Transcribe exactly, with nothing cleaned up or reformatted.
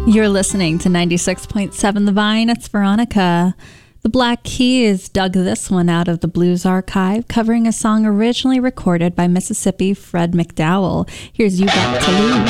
You're listening to ninety-six point seven The Vine. It's Veronica. The Black Keys dug this one out of the Blues Archive, covering a song originally recorded by Mississippi Fred McDowell. Here's You Got to Lose.